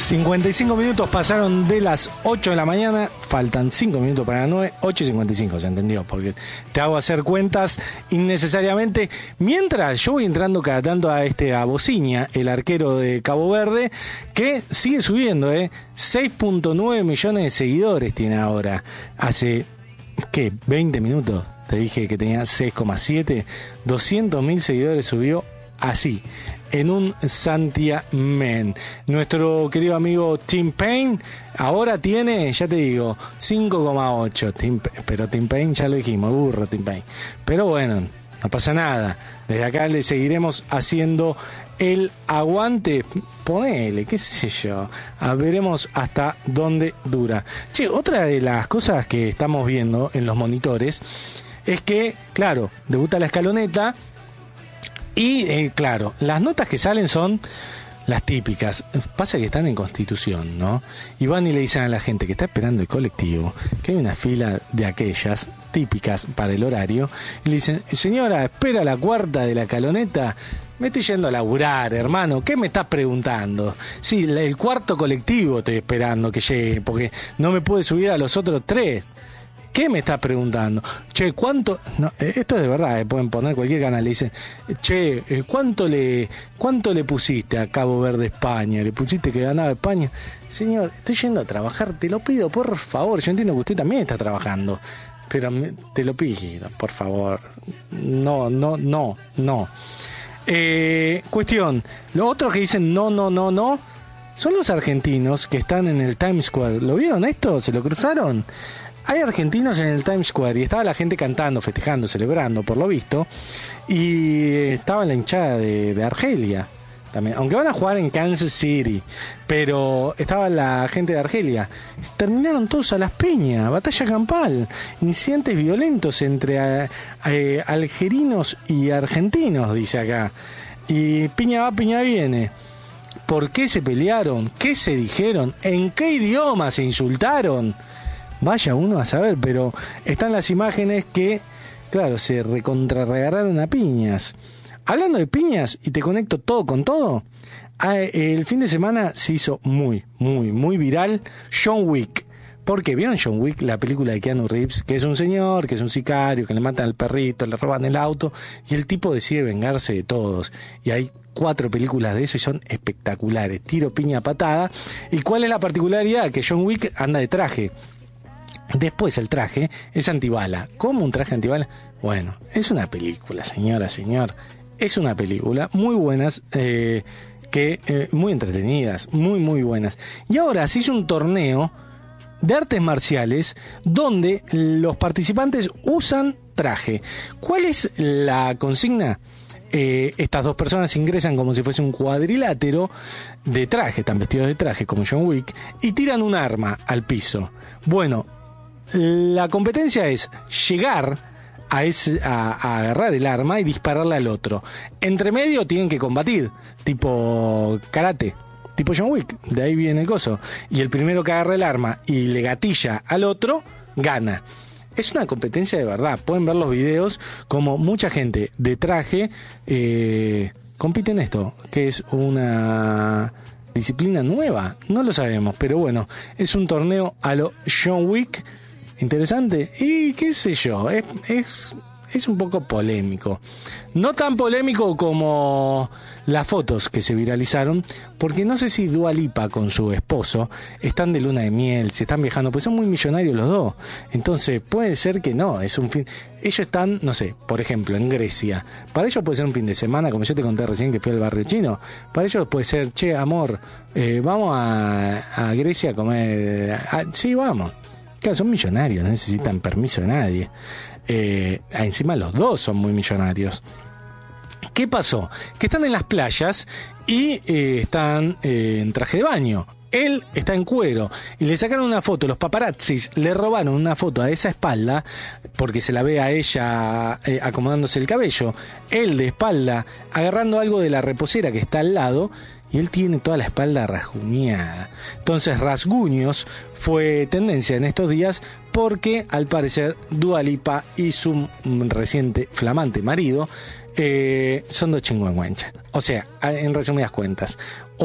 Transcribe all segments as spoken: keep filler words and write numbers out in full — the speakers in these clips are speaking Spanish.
cincuenta y cinco minutos pasaron de las ocho de la mañana, faltan cinco minutos para las nueve, ocho y cincuenta y cinco, se entendió, porque te hago hacer cuentas innecesariamente. Mientras yo voy entrando cada tanto a este a Bociña, el arquero de Cabo Verde, que sigue subiendo, ¿eh? seis punto nueve millones de seguidores tiene ahora. Hace, ¿qué? veinte minutos te dije que tenía seis coma siete, doscientos mil seguidores subió así, en un santiamén. Nuestro querido amigo Tim Payne ahora tiene, ya te digo, cinco coma ocho. Tim, pero Tim Payne ya lo dijimos, burro Tim Payne. Pero bueno, no pasa nada. Desde acá le seguiremos haciendo el aguante. Ponele, qué sé yo. A, veremos hasta dónde dura. Che, otra de las cosas que estamos viendo en los monitores es que, claro, debuta La Escaloneta. Y, eh, claro, las notas que salen son las típicas. Pasa que están en Constitución, ¿no? Y van y le dicen a la gente que está esperando el colectivo que hay una fila de aquellas típicas para el horario. Y le dicen, señora, espera la cuarta de La Escaloneta. Me estoy yendo a laburar, hermano. ¿Qué me estás preguntando? Sí, el cuarto colectivo estoy esperando que llegue, porque no me pude subir a los otros tres. ¿Qué me estás preguntando? Che, ¿cuánto? No, esto es de verdad, eh, pueden poner cualquier canal. Le dicen, che, ¿cuánto le, ¿cuánto le pusiste a Cabo Verde España? ¿Le pusiste que ganaba España? Señor, estoy yendo a trabajar, te lo pido, por favor. Yo entiendo que usted también está trabajando, pero me, te lo pido, por favor. No, no, no, no. Eh, cuestión, los otros que dicen no, no, no, no, son los argentinos que están en el Times Square. ¿Lo vieron esto? ¿Se lo cruzaron? Hay argentinos en el Times Square y estaba la gente cantando, festejando, celebrando, por lo visto. Y estaba la hinchada de, de Argelia también, aunque van a jugar en Kansas City. Pero estaba la gente de Argelia. Terminaron todos a las piñas, batalla campal, incidentes violentos entre a, a, algerinos y argentinos, dice acá. Y piña va, piña viene. ¿Por qué se pelearon? ¿Qué se dijeron? ¿En qué idioma se insultaron? Vaya uno a saber, pero están las imágenes que, claro, se recontrarregaron a piñas. Hablando de piñas, y te conecto todo con todo, el fin de semana se hizo muy, muy, muy viral John Wick. Porque vieron John Wick, la película de Keanu Reeves, que es un señor, que es un sicario, que le matan al perrito, le roban el auto, y el tipo decide vengarse de todos. Y hay cuatro películas de eso y son espectaculares. Tiro, piña, patada. ¿Y cuál es la particularidad? Que John Wick anda de traje. Después el traje es antibala. ¿Cómo un traje antibala? Bueno, es una película, señora, señor. Es una película muy buenas, eh, que eh, muy entretenidas, muy, muy buenas. Y ahora se hizo un torneo de artes marciales donde los participantes usan traje. ¿Cuál es la consigna? Eh, estas dos personas ingresan como si fuese un cuadrilátero de traje, están vestidos de traje como John Wick, y tiran un arma al piso. Bueno, la competencia es llegar a, ese, a, a agarrar el arma y dispararle al otro. Entre medio tienen que combatir, tipo karate, tipo John Wick, de ahí viene el coso. Y el primero que agarra el arma y le gatilla al otro, gana. Es una competencia de verdad. Pueden ver los videos como mucha gente de traje eh, compite en esto, que es una disciplina nueva. No lo sabemos, pero bueno, es un torneo a lo John Wick. Interesante y qué sé yo, es, es, es un poco polémico. No tan polémico como las fotos que se viralizaron, porque no sé si Dua Lipa con su esposo están de luna de miel, se están viajando, pues son muy millonarios los dos. Entonces puede ser que no, es un fin. Ellos están, no sé, por ejemplo, en Grecia. Para ellos puede ser un fin de semana, como yo te conté recién que fui al barrio chino. Para ellos puede ser, che, amor, eh, vamos a, a Grecia a comer. Ah, sí, vamos. Claro, son millonarios, no necesitan permiso de nadie. Eh, encima los dos son muy millonarios. ¿Qué pasó? Que están en las playas y eh, están eh, en traje de baño. Él está en cuero y le sacaron una foto, los paparazzis le robaron una foto a esa espalda porque se la ve a ella eh, acomodándose el cabello, él de espalda agarrando algo de la reposera que está al lado y él tiene toda la espalda rasguñada. Entonces rasguños fue tendencia en estos días porque al parecer Dua Lipa y su reciente flamante marido eh, son dos chingüengüenchas. O sea, en resumidas cuentas, o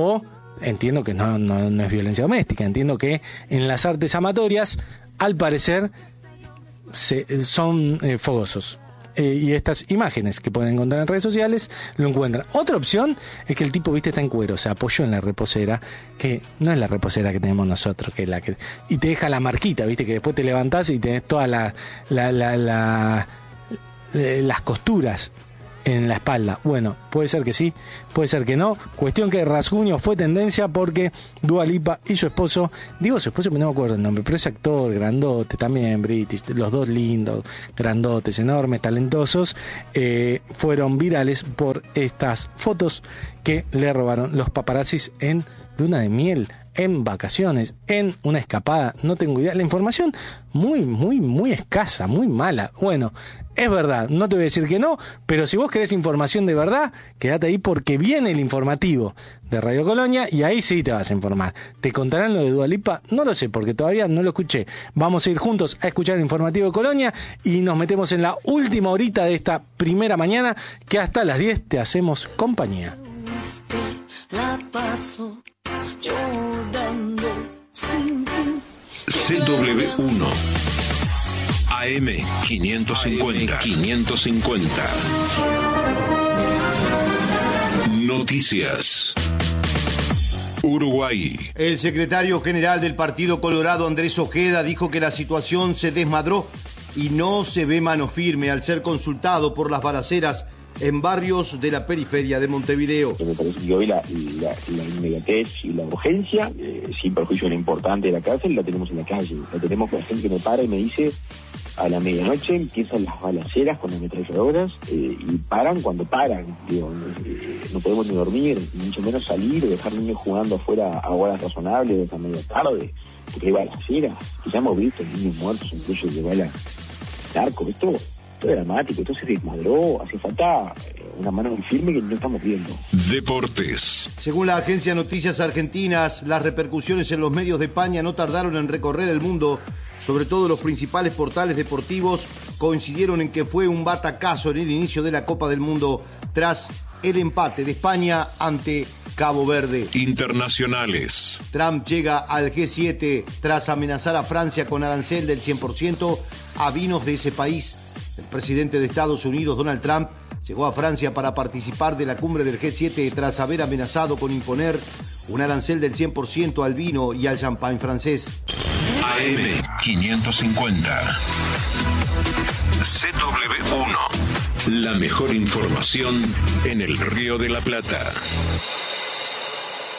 entiendo que no, no, no es violencia doméstica, entiendo que en las artes amatorias, al parecer, se, son eh, fogosos. Eh, y estas imágenes que pueden encontrar en redes sociales lo encuentran. Otra opción es que el tipo, viste, está en cuero, se apoyó en la reposera, que no es la reposera que tenemos nosotros, que es la que y te deja la marquita, viste, que después te levantás y tenés todas la, la, la, la, la, las costuras en la espalda. Bueno, puede ser que sí, puede ser que no. Cuestión que rasguño fue tendencia porque Dua Lipa y su esposo, digo su esposo, pero no me acuerdo el nombre, pero ese actor grandote, también british, los dos lindos, grandotes, enormes, talentosos, eh, fueron virales por estas fotos que le robaron los paparazzis en luna de miel, en vacaciones, en una escapada, no tengo idea. La información muy, muy, muy escasa, muy mala. Bueno, es verdad, no te voy a decir que no, pero si vos querés información de verdad, quédate ahí porque viene el informativo de Radio Colonia y ahí sí te vas a informar. ¿Te contarán lo de Dua Lipa? No lo sé, porque todavía no lo escuché. Vamos a ir juntos a escuchar el informativo de Colonia y nos metemos en la última horita de esta primera mañana, que hasta las diez te hacemos compañía. La paso llorando sin fin. C W uno A M quinientos cincuenta quinientos cincuenta Noticias. Uruguay. El secretario general del Partido Colorado, Andrés Ojeda, dijo que la situación se desmadró y no se ve mano firme al ser consultado por las balaceras en barrios de la periferia de Montevideo. Me parece que hoy la, la, la inmediatez y la urgencia, eh, sin perjuicio de lo importante de la cárcel, la tenemos en la calle. La tenemos con la gente que me para y me dice, a la medianoche empiezan las balaceras con ametralladoras eh, y paran cuando paran. Digo, eh, no podemos ni dormir, ni mucho menos salir o dejar niños jugando afuera a horas razonables hasta media tarde, porque hay balaceras. Que ya hemos visto niños muertos, incluso de bala de arco. Esto Esto es dramático, esto se desmadró, hace falta una mano muy firme que no estamos viendo. Deportes. Según la agencia Noticias Argentinas, las repercusiones en los medios de España no tardaron en recorrer el mundo. Sobre todo los principales portales deportivos coincidieron en que fue un batacazo en el inicio de la Copa del Mundo tras el empate de España ante Cabo Verde. Internacionales. Trump llega al G siete tras amenazar a Francia con arancel del cien por ciento a vinos de ese país. El presidente de Estados Unidos, Donald Trump, llegó a Francia para participar de la cumbre del G siete tras haber amenazado con imponer un arancel del cien por ciento al vino y al champán francés. A M quinientos cincuenta C W uno. La mejor información en el Río de la Plata.